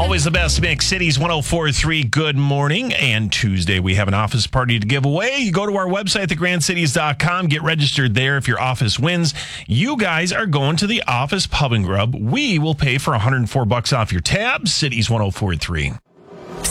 Always the best mix. Cities 104.3. Good morning. And Tuesday, we have an office party to give away. You go to our website, thegrandcities.com. Get registered there. If your office wins, you guys are going to the Office Pub and Grub. We will pay for $104 off your tab. Cities 104.3.